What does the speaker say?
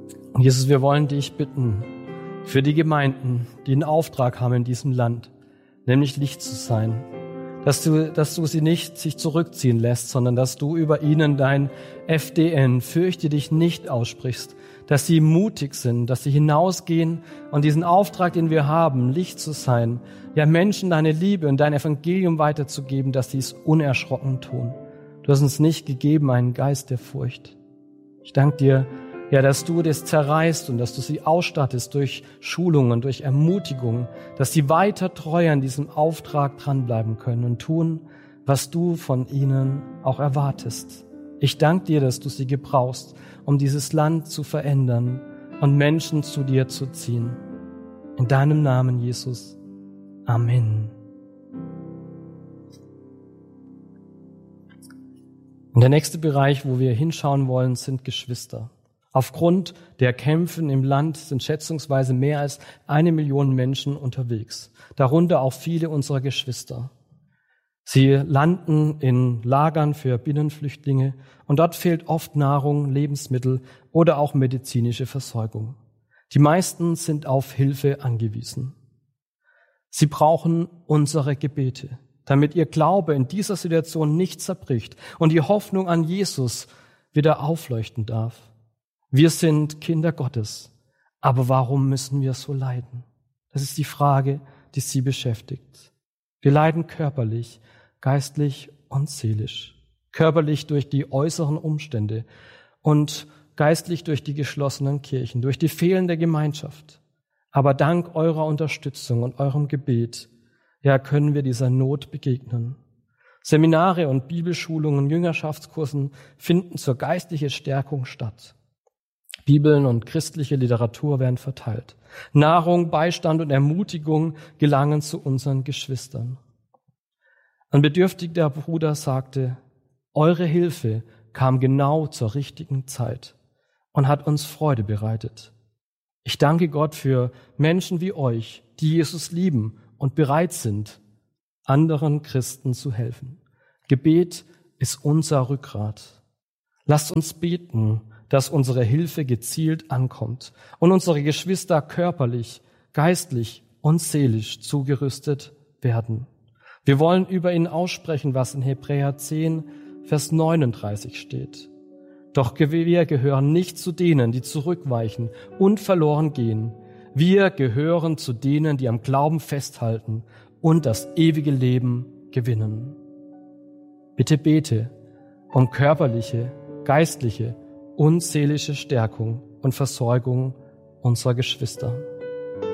Und Jesus, wir wollen dich bitten für die Gemeinden, die einen Auftrag haben in diesem Land, nämlich Licht zu sein, dass du sie nicht sich zurückziehen lässt, sondern dass du über ihnen dein FDN, fürchte dich nicht, aussprichst, dass sie mutig sind, dass sie hinausgehen und diesen Auftrag, den wir haben, Licht zu sein, ja Menschen deine Liebe und dein Evangelium weiterzugeben, dass sie es unerschrocken tun. Du hast uns nicht gegeben einen Geist der Furcht. Ich danke dir, ja, dass du das zerreißt und dass du sie ausstattest durch Schulungen, durch Ermutigung, dass sie weiter treu an diesem Auftrag dranbleiben können und tun, was du von ihnen auch erwartest. Ich danke dir, dass du sie gebrauchst, um dieses Land zu verändern und Menschen zu dir zu ziehen. In deinem Namen, Jesus. Amen. Und der nächste Bereich, wo wir hinschauen wollen, sind Geschwister. Aufgrund der Kämpfe im Land sind schätzungsweise mehr als 1 Million Menschen unterwegs, darunter auch viele unserer Geschwister. Sie landen in Lagern für Binnenflüchtlinge und dort fehlt oft Nahrung, Lebensmittel oder auch medizinische Versorgung. Die meisten sind auf Hilfe angewiesen. Sie brauchen unsere Gebete, damit ihr Glaube in dieser Situation nicht zerbricht und die Hoffnung an Jesus wieder aufleuchten darf. Wir sind Kinder Gottes, aber warum müssen wir so leiden? Das ist die Frage, die sie beschäftigt. Wir leiden körperlich, geistlich und seelisch. Körperlich durch die äußeren Umstände und geistlich durch die geschlossenen Kirchen, durch die fehlende Gemeinschaft. Aber dank eurer Unterstützung und eurem Gebet, ja, können wir dieser Not begegnen. Seminare und Bibelschulungen, Jüngerschaftskursen finden zur geistlichen Stärkung statt. Bibeln und christliche Literatur werden verteilt. Nahrung, Beistand und Ermutigung gelangen zu unseren Geschwistern. Ein bedürftiger Bruder sagte, eure Hilfe kam genau zur richtigen Zeit und hat uns Freude bereitet. Ich danke Gott für Menschen wie euch, die Jesus lieben und bereit sind, anderen Christen zu helfen. Gebet ist unser Rückgrat. Lasst uns beten, dass unsere Hilfe gezielt ankommt und unsere Geschwister körperlich, geistlich und seelisch zugerüstet werden. Wir wollen über ihn aussprechen, was in Hebräer 10, Vers 39 steht. Doch wir gehören nicht zu denen, die zurückweichen und verloren gehen. Wir gehören zu denen, die am Glauben festhalten und das ewige Leben gewinnen. Bitte bete um körperliche, geistliche und seelische Stärkung und Versorgung unserer Geschwister.